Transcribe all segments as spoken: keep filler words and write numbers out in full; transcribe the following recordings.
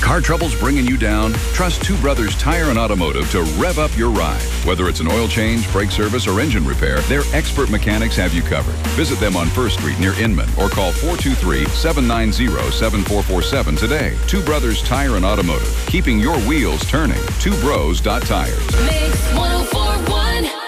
Car trouble's bringing you down? Trust Two Brothers Tire and Automotive to rev up your ride. Whether it's an oil change, brake service, or engine repair, their expert mechanics have you covered. Visit them on First Street near Inman or call four two three, seven nine zero, seven four four seven today. Two Brothers Tire and Automotive, keeping your wheels turning. two bros dot tires. Mix one oh four point one.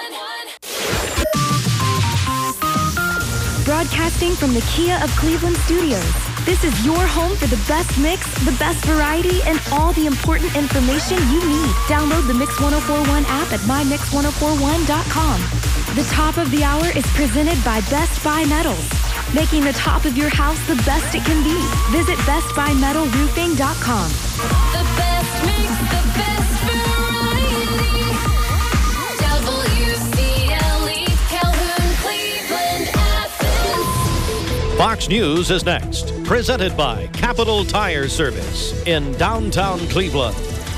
Broadcasting from the Kia of Cleveland studios. This is your home for the best mix, the best variety, and all the important information you need. Download the Mix one oh four point one app at my mix one oh four one dot com. The top of the hour is presented by Best Buy Metals, making the top of your house the best it can be. Visit best buy metal roofing dot com. The best mix, the best variety. W C L E, Calhoun, Cleveland, Athens. Fox News is next. Presented by Capital Tire Service in downtown Cleveland.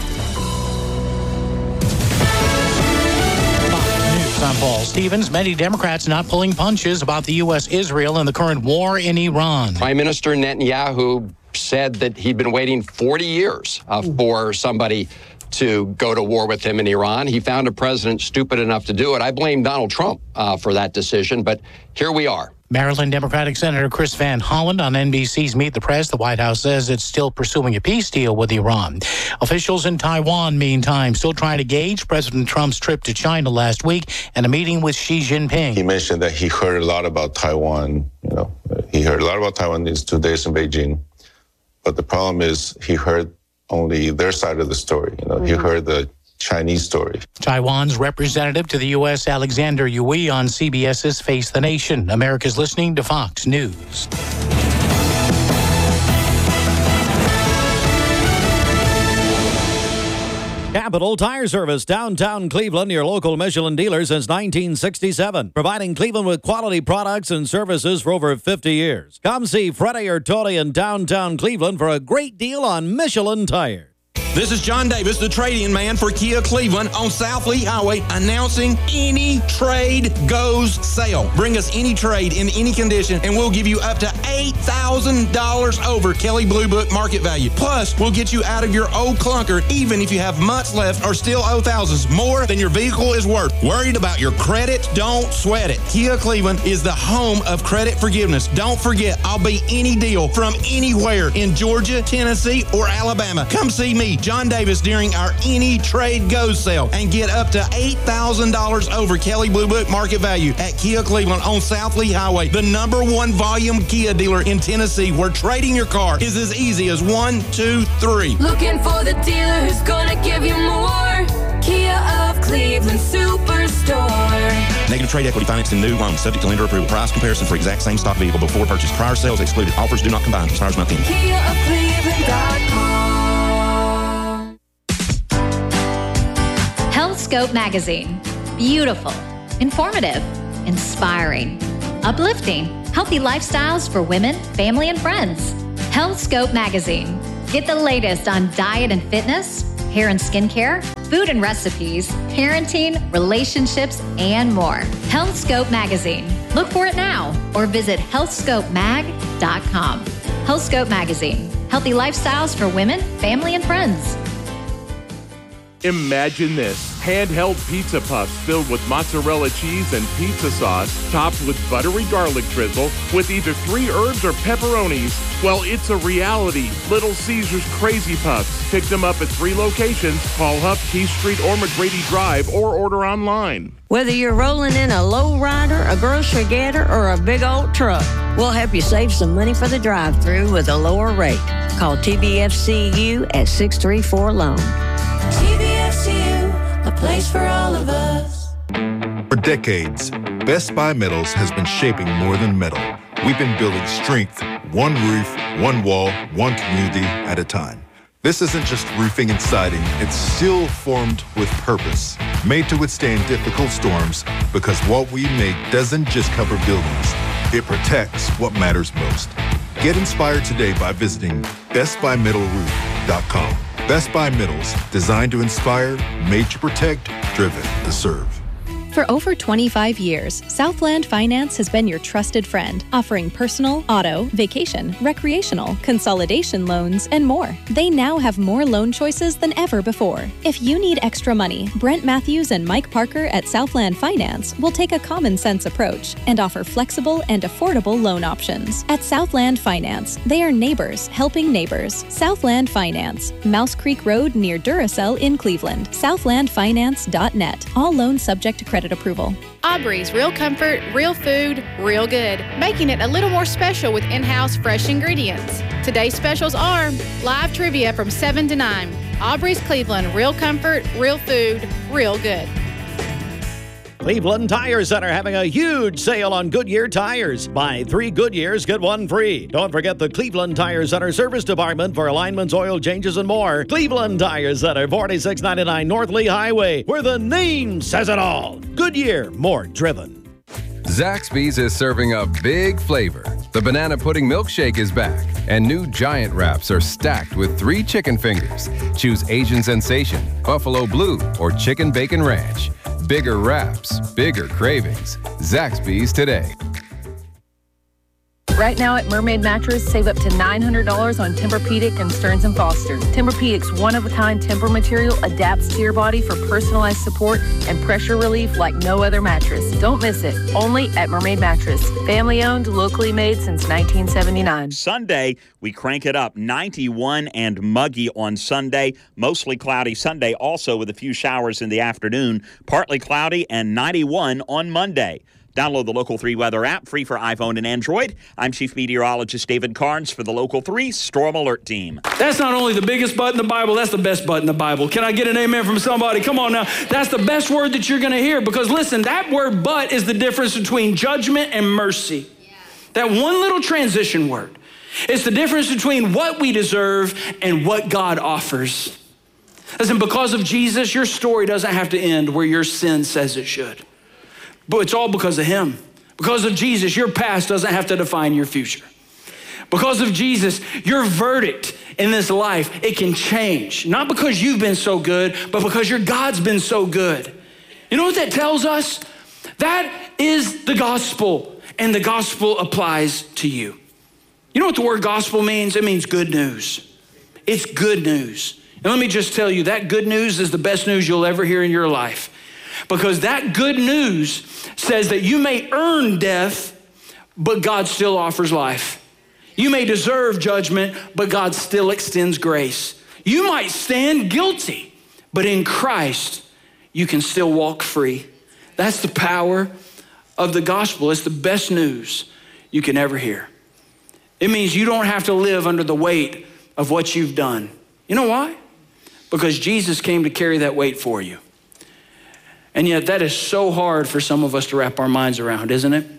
I'm Paul Stevens. Many Democrats not pulling punches about the U S Israel and the current war in Iran. Prime Minister Netanyahu said that he'd been waiting forty years uh, for somebody to go to war with him in Iran. He found a president stupid enough to do it. I blame Donald Trump uh, for that decision, but here we are. Maryland Democratic Senator Chris Van Hollen on N B C's Meet the Press. The White House says it's still pursuing a peace deal with Iran. Officials in Taiwan, meantime, still trying to gauge President Trump's trip to China last week and a meeting with Xi Jinping. He mentioned that he heard a lot about Taiwan. You know, he heard a lot about Taiwan these two days in Beijing. But the problem is he heard only their side of the story. You know, mm-hmm. He heard the Chinese story. Taiwan's representative to the U S, Alexander Yui, on CBS's Face the Nation. America's listening to Fox News. Capital Tire Service, downtown Cleveland, your local Michelin dealer since nineteen sixty-seven. Providing Cleveland with quality products and services for over fifty years. Come see Freddie or Tony in downtown Cleveland for a great deal on Michelin tires. This is John Davis, the trade-in man for Kia Cleveland on South Lee Highway, announcing Any Trade Goes sale. Bring us any trade in any condition, and we'll give you up to eight thousand dollars over Kelley Blue Book market value. Plus, we'll get you out of your old clunker, even if you have months left or still owe thousands more than your vehicle is worth. Worried about your credit? Don't sweat it. Kia Cleveland is the home of credit forgiveness. Don't forget, I'll be any deal from anywhere in Georgia, Tennessee, or Alabama. Come see me, John Davis, during our Any Trade Goes sale and get up to eight thousand dollars over Kelley Blue Book market value at Kia Cleveland on South Lee Highway, the number one volume Kia dealer in Tennessee, where trading your car is as easy as one, two, three. Looking for the dealer who's gonna give you more. Kia of Cleveland Superstore. Negative trade equity financed in new loans, subject to lender approval. Price comparison for exact same stock vehicle before purchase. Prior sales excluded. Offers do not combine. Expires month end. Kia of Cleveland dot com. HealthScope Magazine. Beautiful, informative, inspiring, uplifting, healthy lifestyles for women, family, and friends. HealthScope Magazine. Get the latest on diet and fitness, hair and skincare, food and recipes, parenting, relationships, and more. HealthScope Magazine. Look for it now or visit health scope mag dot com. HealthScope Magazine. Healthy lifestyles for women, family, and friends. Imagine this. Handheld pizza puffs filled with mozzarella cheese and pizza sauce, topped with buttery garlic drizzle, with either three herbs or pepperonis. Well, it's a reality. Little Caesar's Crazy Puffs. Pick them up at three locations. Call Huff, Keith Street, or McGrady Drive, or order online. Whether you're rolling in a low rider, a grocery getter, or a big old truck, we'll help you save some money for the drive-thru with a lower rate. Call T B F C U at six three four loan. T B F C U, a place for all of us. For decades, Best Buy Metals has been shaping more than metal. We've been building strength, one roof, one wall, one community at a time. This isn't just roofing and siding, it's steel formed with purpose, made to withstand difficult storms, because what we make doesn't just cover buildings, it protects what matters most. Get inspired today by visiting best buy metal roof dot com. Best Buy Metals, designed to inspire, made to protect, driven to serve. For over twenty-five years, Southland Finance has been your trusted friend, offering personal, auto, vacation, recreational, consolidation loans, and more. They now have more loan choices than ever before. If you need extra money, Brent Matthews and Mike Parker at Southland Finance will take a common sense approach and offer flexible and affordable loan options. At Southland Finance, they are neighbors helping neighbors. Southland Finance, Mouse Creek Road near Duracell in Cleveland. southland finance dot net. All loans subject to credit approval. Aubrey's Real Comfort, Real Food, Real Good, making it a little more special with in-house fresh ingredients. Today's specials are live trivia from seven to nine. Aubrey's Cleveland, Real Comfort, Real Food, Real Good. Cleveland Tire Center having a huge sale on Goodyear tires. Buy three Goodyears, get one free. Don't forget the Cleveland Tire Center service department for alignments, oil changes, and more. Cleveland Tire Center, forty-six ninety-nine North Lee Highway, where the name says it all. Goodyear, more driven. Zaxby's is serving up big flavor. The banana pudding milkshake is back, and new giant wraps are stacked with three chicken fingers. Choose Asian Sensation, Buffalo Blue, or Chicken Bacon Ranch. Bigger wraps, bigger cravings. Zaxby's today. Right now at Mermaid Mattress, save up to nine hundred dollars on Tempur-Pedic and Stearns and Foster. Tempur-Pedic's one-of-a-kind Tempur material adapts to your body for personalized support and pressure relief like no other mattress. Don't miss it. Only at Mermaid Mattress. Family-owned, locally made since nineteen seventy-nine. Sunday, we crank it up. ninety-one and muggy on Sunday. Mostly cloudy Sunday, also with a few showers in the afternoon. Partly cloudy and ninety-one on Monday. Download the Local three weather app, free for iPhone and Android. I'm Chief Meteorologist David Carnes for the Local three Storm Alert Team. That's not only the biggest butt in the Bible, that's the best butt in the Bible. Can I get an amen from somebody? Come on now. That's the best word that you're going to hear, because listen, that word but is the difference between judgment and mercy. Yeah. That one little transition word. It's the difference between what we deserve and what God offers. Listen, because of Jesus, your story doesn't have to end where your sin says it should. But it's all because of him. Because of Jesus, your past doesn't have to define your future. Because of Jesus, your verdict in this life, it can change. Not because you've been so good, but because your God's been so good. You know what that tells us? That is the gospel, and the gospel applies to you. You know what the word gospel means? It means good news. It's good news. And let me just tell you, that good news is the best news you'll ever hear in your life. Because that good news says that you may earn death, but God still offers life. You may deserve judgment, but God still extends grace. You might stand guilty, but in Christ, you can still walk free. That's the power of the gospel. It's the best news you can ever hear. It means you don't have to live under the weight of what you've done. You know why? Because Jesus came to carry that weight for you. And yet that is so hard for some of us to wrap our minds around, isn't it?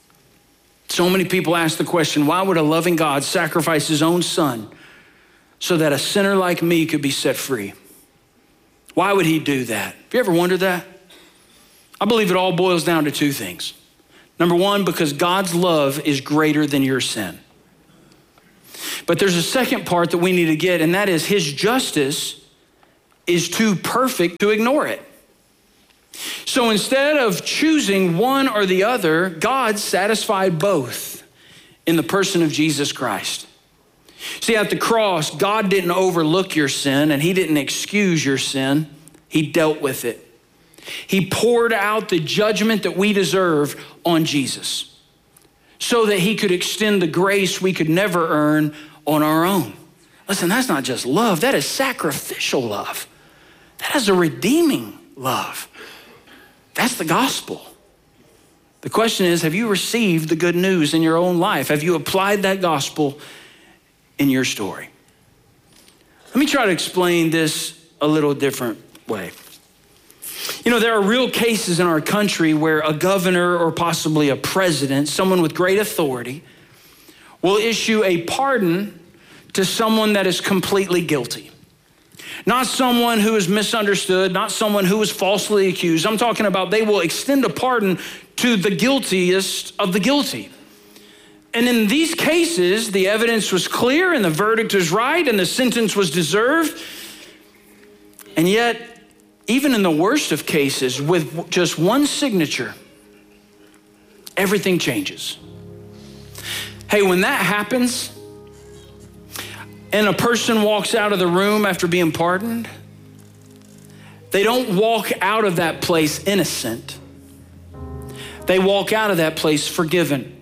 So many people ask the question, why would a loving God sacrifice his own son so that a sinner like me could be set free? Why would he do that? Have you ever wondered that? I believe it all boils down to two things. Number one, because God's love is greater than your sin. But there's a second part that we need to get, and that is his justice is too perfect to ignore it. So instead of choosing one or the other, God satisfied both in the person of Jesus Christ. See, at the cross, God didn't overlook your sin and he didn't excuse your sin. He dealt with it. He poured out the judgment that we deserve on Jesus so that he could extend the grace we could never earn on our own. Listen, that's not just love. That is sacrificial love. That is a redeeming love. That's the gospel. The question is, have you received the good news in your own life? Have you applied that gospel in your story? Let me try to explain this a little different way. You know, there are real cases in our country where a governor or possibly a president, someone with great authority, will issue a pardon to someone that is completely guilty. Not someone who is misunderstood, not someone who is falsely accused. I'm talking about they will extend a pardon to the guiltiest of the guilty. And in these cases, the evidence was clear and the verdict was right and the sentence was deserved. And yet, even in the worst of cases, with just one signature, everything changes. Hey, when that happens, and a person walks out of the room after being pardoned, they don't walk out of that place innocent. They walk out of that place forgiven.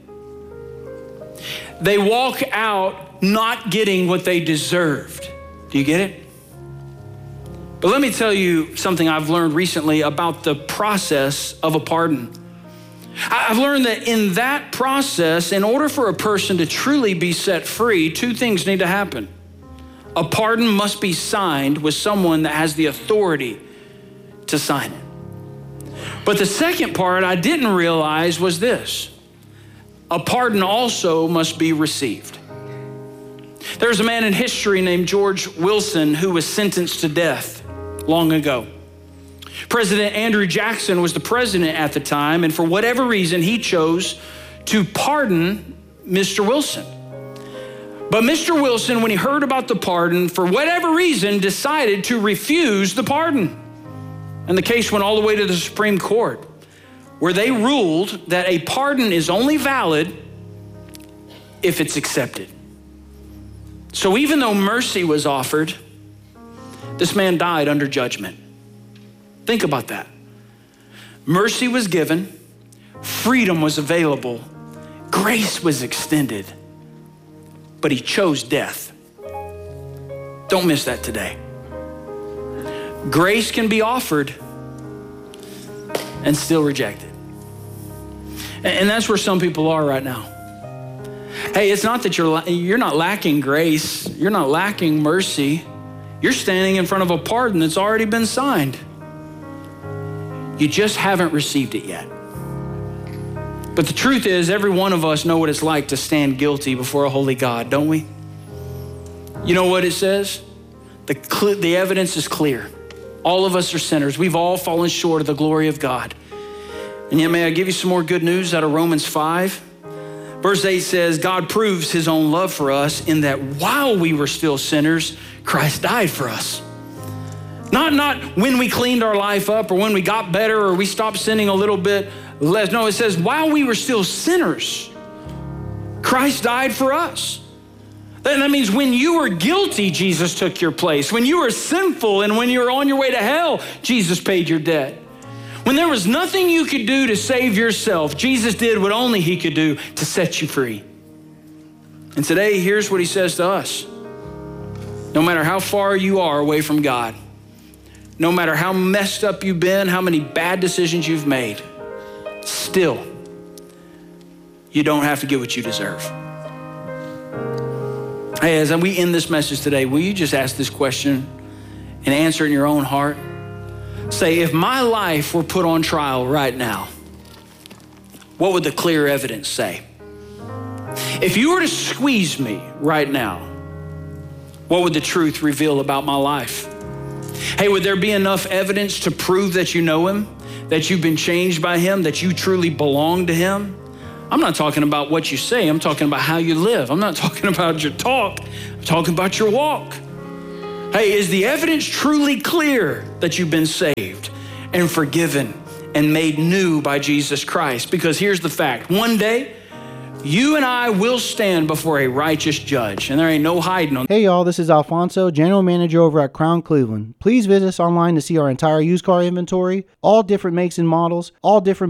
They walk out not getting what they deserved. Do you get it? But let me tell you something I've learned recently about the process of a pardon. I've learned that in that process, in order for a person to truly be set free, two things need to happen. A pardon must be signed with someone that has the authority to sign it. But the second part I didn't realize was this: a pardon also must be received. There's a man in history named George Wilson who was sentenced to death long ago. President Andrew Jackson was the president at the time, and for whatever reason, he chose to pardon Mister Wilson. But Mister Wilson, when he heard about the pardon, for whatever reason, decided to refuse the pardon. And the case went all the way to the Supreme Court, where they ruled that a pardon is only valid if it's accepted. So even though mercy was offered, this man died under judgment. Think about that. Mercy was given, freedom was available, grace was extended, but he chose death. Don't miss that today. Grace can be offered and still rejected. And that's where some people are right now. Hey, it's not that you're you're not lacking grace, you're not lacking mercy. You're standing in front of a pardon that's already been signed. You just haven't received it yet. But the truth is, every one of us know what it's like to stand guilty before a holy God, don't we? You know what it says? The, cl- the evidence is clear. All of us are sinners. We've all fallen short of the glory of God. And yet, may I give you some more good news out of Romans five? Verse eight says, God proves his own love for us in that while we were still sinners, Christ died for us. Not, not when we cleaned our life up or when we got better or we stopped sinning a little bit less. No, it says while we were still sinners, Christ died for us. That means when you were guilty, Jesus took your place. When you were sinful and when you were on your way to hell, Jesus paid your debt. When there was nothing you could do to save yourself, Jesus did what only he could do to set you free. And today, here's what he says to us. No matter how far you are away from God, no matter how messed up you've been, how many bad decisions you've made, still, you don't have to get what you deserve. Hey, as we end this message today, will you just ask this question and answer it in your own heart? Say, if my life were put on trial right now, what would the clear evidence say? If you were to squeeze me right now, what would the truth reveal about my life? Hey, would there be enough evidence to prove that you know him, that you've been changed by him, that you truly belong to him? I'm not talking about what you say. I'm talking about how you live. I'm not talking about your talk. I'm talking about your walk. Hey, is the evidence truly clear that you've been saved and forgiven and made new by Jesus Christ? Because here's the fact. One day, you and I will stand before a righteous judge, and there ain't no hiding on. Hey y'all, this is Alfonso, General Manager over at Crown Cleveland. Please visit us online to see our entire used car inventory, all different makes and models, all different